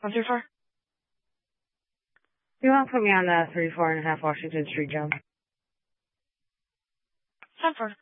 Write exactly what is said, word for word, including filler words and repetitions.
One through four. You want to put me on that three, four and a half Washington Street, Joe? Stanford.